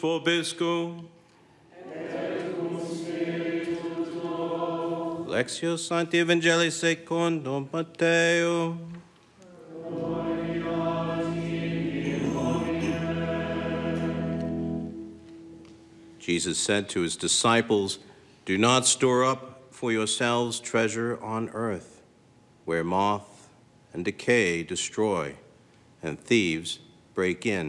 Vobiscum. Lectio Sancti Evangelii secundum Matteo. Jesus said to his disciples, "Do not store up for yourselves treasure on earth, where moth and decay destroy, and thieves break in